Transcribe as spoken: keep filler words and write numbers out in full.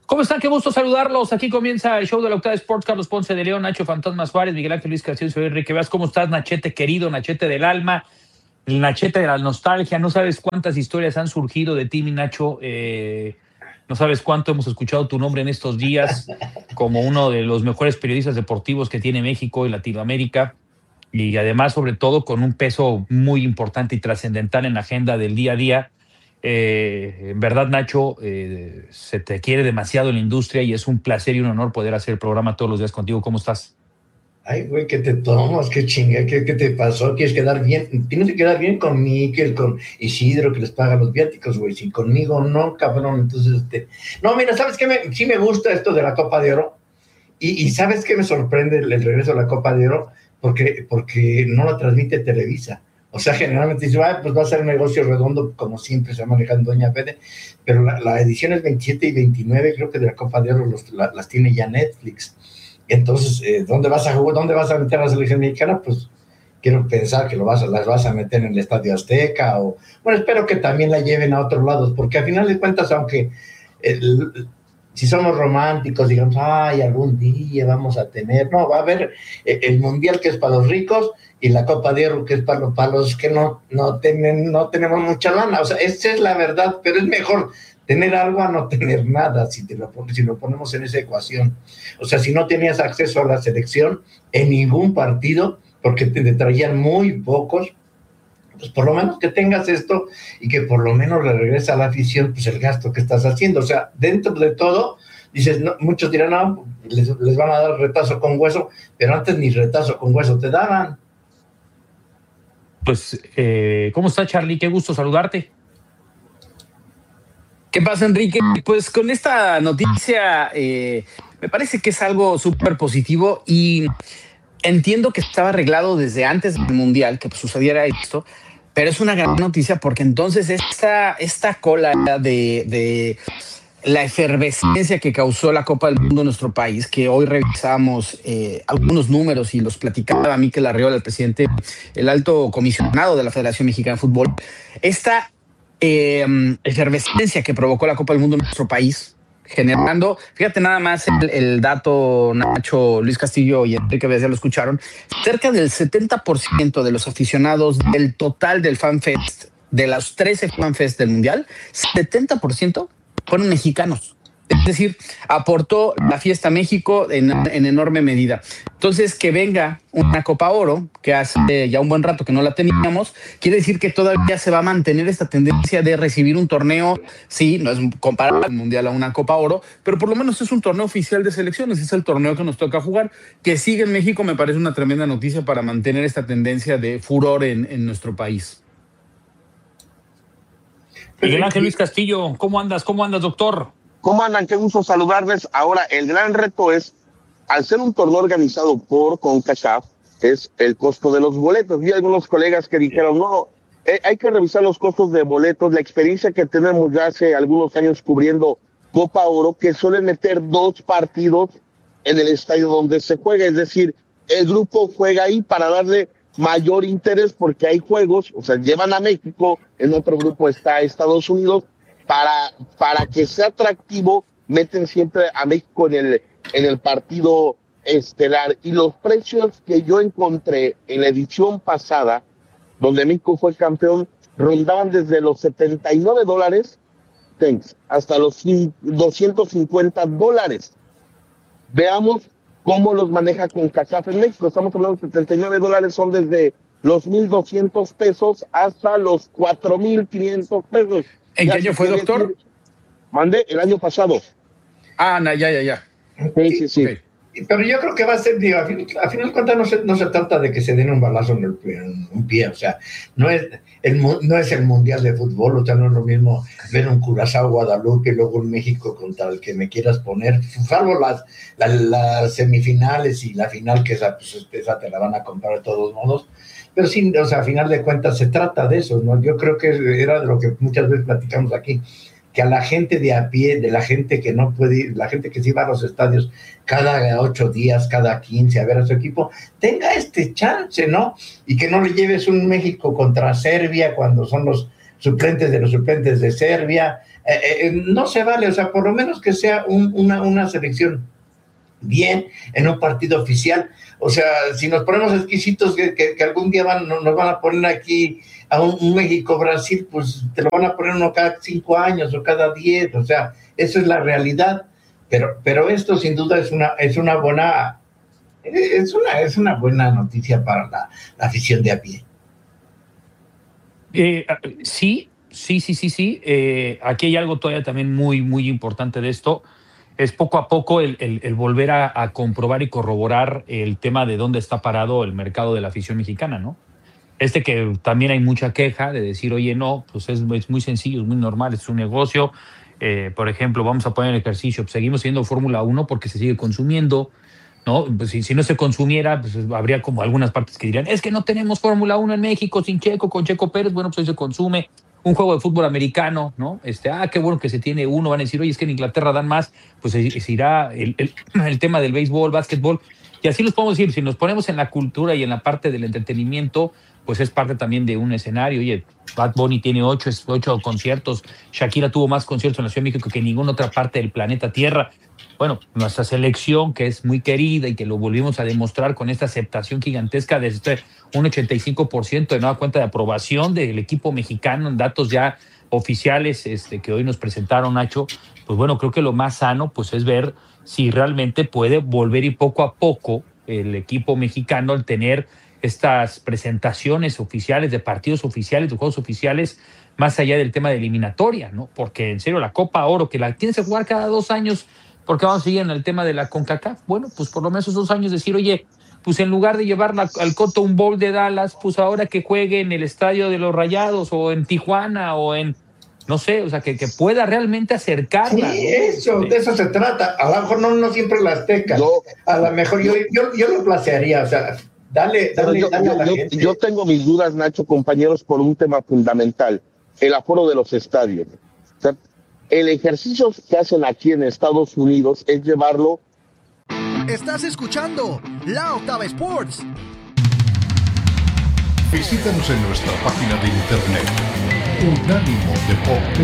¿Cómo están? Qué gusto saludarlos. Aquí comienza el show de la Octava Sports. Carlos Ponce de León, Nacho Fantasma Suárez, Miguel Ángel Luis Castillo, soy Enrique Veas. ¿Cómo estás, Nachete querido, Nachete del alma, el Nachete de la nostalgia? No sabes cuántas historias han surgido de ti, mi Nacho. Eh, no sabes cuánto hemos escuchado tu nombre en estos días como uno de los mejores periodistas deportivos que tiene México y Latinoamérica. Y además, sobre todo, con un peso muy importante y trascendental en la agenda del día a día. Eh, en verdad, Nacho, eh, se te quiere demasiado en la industria y es un placer y un honor poder hacer el programa todos los días contigo. ¿Cómo estás? Ay, güey, ¿qué te tomas? ¿Qué chinga? ¿Qué, qué te pasó? ¿Quieres quedar bien? Tienes que quedar bien con Miquel, con Isidro, que les paga los viáticos, güey. Si conmigo no, cabrón. Entonces, este... No, mira, ¿sabes qué? Me, sí me gusta esto de la Copa de Oro. Y, y ¿sabes qué me sorprende el, el regreso de la Copa de Oro? Porque, porque no la transmite Televisa. O sea, generalmente dice, ah, pues va a ser un negocio redondo, como siempre se ha manejado Doña Fede, pero la, la ediciones veintisiete y veintinueve, creo que de la Copa de Oro los, la, las tiene ya Netflix. Entonces, eh, ¿dónde vas a jugar? ¿Dónde vas a meter a la selección mexicana? Pues quiero pensar que lo vas a, las vas a meter en el Estadio Azteca, o bueno, espero que también la lleven a otros lados, porque al final de cuentas, aunque el, si somos románticos, digamos, ay, algún día vamos a tener, no, va a haber el Mundial, que es para los ricos, y la Copa de Oro, que es para los, para los que no, no, tienen, no tenemos mucha lana. O sea, esa es la verdad, pero es mejor tener algo a no tener nada, si, te lo, si lo ponemos en esa ecuación. O sea, si no tenías acceso a la selección en ningún partido, porque te, te traían muy pocos, pues por lo menos que tengas esto y que por lo menos le regresa a la afición pues el gasto que estás haciendo. O sea, dentro de todo, dices, no, muchos dirán, no, les, les van a dar retazo con hueso, pero antes ni retazo con hueso te daban. Pues, eh, ¿cómo está, Charlie? Qué gusto saludarte. ¿Qué pasa, Enrique? Pues con esta noticia eh, me parece que es algo súper positivo y entiendo que estaba arreglado desde antes del Mundial que sucediera esto, pero es una gran noticia porque entonces esta, esta cola de, de la efervescencia que causó la Copa del Mundo en nuestro país, que hoy revisamos eh, algunos números y los platicaba Miquel Arriola, el presidente, el alto comisionado de la Federación Mexicana de Fútbol, esta eh, efervescencia que provocó la Copa del Mundo en nuestro país, generando, fíjate nada más el, el dato, Nacho, Luis Castillo y Enrique Veas ya lo escucharon, cerca del setenta por ciento de los aficionados del total del FanFest, de los trece FanFest del Mundial, setenta por ciento fueron mexicanos. Es decir, aportó la fiesta México en, en enorme medida. Entonces, que venga una Copa Oro, que hace ya un buen rato que no la teníamos, quiere decir que todavía se va a mantener esta tendencia de recibir un torneo, sí, no es comparable al Mundial a una Copa Oro, pero por lo menos es un torneo oficial de selecciones, es el torneo que nos toca jugar. Que siga en México me parece una tremenda noticia para mantener esta tendencia de furor en, en nuestro país. Miguel Ángel Luis Castillo, ¿cómo andas? ¿Cómo andas, doctor? ¿Cómo andan? Qué gusto saludarles. Ahora, el gran reto es, al ser un torneo organizado por CONCACAF, es el costo de los boletos. Vi algunos colegas que dijeron, no, eh, hay que revisar los costos de boletos, la experiencia que tenemos ya hace algunos años cubriendo Copa Oro, que suelen meter dos partidos en el estadio donde se juega, es decir, el grupo juega ahí para darle mayor interés porque hay juegos, o sea, llevan a México, en otro grupo está Estados Unidos, para, para que sea atractivo, meten siempre a México en el, en el partido estelar. Y los precios que yo encontré en la edición pasada, donde México fue campeón, rondaban desde los setenta y nueve dólares thanks, hasta los doscientos cincuenta dólares. Veamos cómo los maneja CONCACAF en México. Estamos hablando de setenta y nueve dólares, son desde los mil doscientos pesos hasta los cuatro mil quinientos pesos. ¿En qué año fue, doctor? Decir, mandé el año pasado. Ah, no, ya, ya, ya. Sí, sí, sí. Okay. Pero yo creo que va a ser, digo, a fin, a final de cuentas no se, no se trata de que se den un balazo en, el, en un pie, o sea, no es, el, no es el Mundial de Fútbol, o sea, no es lo mismo ver un Curazao, Guadalupe y luego un México contra el que me quieras poner, salvo las, las, las semifinales y la final, que esa, pues, esa te la van a comprar de todos modos, pero sí, o sea, a final de cuentas se trata de eso, ¿no? Yo creo que era de lo que muchas veces platicamos aquí, que a la gente de a pie, de la gente que no puede ir, la gente que sí va a los estadios cada ocho días, cada quince a ver a su equipo, tenga este chance, ¿no? Y que no le lleves un México contra Serbia cuando son los suplentes de los suplentes de Serbia, eh, eh, no se vale, o sea, por lo menos que sea un, una, una selección bien en un partido oficial. O sea, si nos ponemos exquisitos que, que, que algún día van, nos van a poner aquí a un, un México-Brasil, pues te lo van a poner uno cada cinco años o cada diez, o sea, esa es la realidad. Pero, pero esto sin duda es una, es una buena, es una, es una buena noticia para la, la afición de a pie. Eh, sí, sí, sí, sí, sí. Eh, aquí hay algo todavía también muy, muy importante de esto. Es poco a poco el, el, el volver a, a comprobar y corroborar el tema de dónde está parado el mercado de la afición mexicana, ¿no? Este que también hay mucha queja de decir, oye, no, pues es, es muy sencillo, es muy normal, es un negocio. Eh, por ejemplo, vamos a poner el ejercicio, pues seguimos siendo Fórmula uno porque se sigue consumiendo, ¿no? Pues si, si no se consumiera, pues habría como algunas partes que dirían, es que no tenemos Fórmula uno en México sin Checo, con Checo Pérez, bueno, pues hoy se consume. Un juego de fútbol americano, ¿no? Este, ah, qué bueno que se tiene uno, van a decir, oye, es que en Inglaterra dan más, pues se, se irá el, el, el tema del béisbol, básquetbol, y así los podemos decir, si nos ponemos en la cultura y en la parte del entretenimiento, pues es parte también de un escenario. Oye, Bad Bunny tiene ocho, ocho conciertos, Shakira tuvo más conciertos en la Ciudad de México que en ninguna otra parte del planeta Tierra. Bueno, nuestra selección, que es muy querida y que lo volvimos a demostrar con esta aceptación gigantesca de este, un ochenta y cinco por ciento de nueva cuenta de aprobación del equipo mexicano en datos ya oficiales este, que hoy nos presentaron, Nacho, pues bueno, creo que lo más sano pues es ver si realmente puede volver y poco a poco el equipo mexicano al tener estas presentaciones oficiales de partidos oficiales, de juegos oficiales, más allá del tema de eliminatoria, ¿no? Porque en serio la Copa Oro, que la tienes que jugar cada dos años, porque vamos a seguir en el tema de la CONCACAF, bueno, pues por lo menos esos dos años decir, oye, pues en lugar de llevarla al Cotton Bowl de Dallas, pues ahora que juegue en el estadio de los Rayados o en Tijuana o en, no sé, o sea, que, que pueda realmente acercarla. Sí, eso, de eso se trata. A lo mejor no, no siempre la Azteca. No. A lo mejor yo, yo, yo lo placearía, o sea, dale, dale, yo, dale yo, a la yo, gente. Yo tengo mis dudas, Nacho, compañeros, por un tema fundamental, el aforo de los estadios. O sea, el ejercicio que hacen aquí en Estados Unidos es llevarlo. Estás escuchando La Octava Sports. Visítanos en nuestra página de internet unánimo deportes